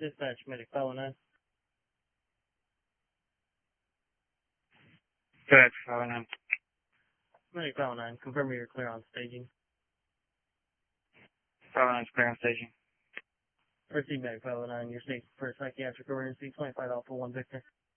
Dispatch, Medic Fellow 9. Dispatch, Fellow 9. Medic Fellow 9, confirm you're clear on staging. Fellow 9's clear on staging. Receive Medic Fellow 9, you're safe for a psychiatric emergency, 25 Alpha 1 Victor.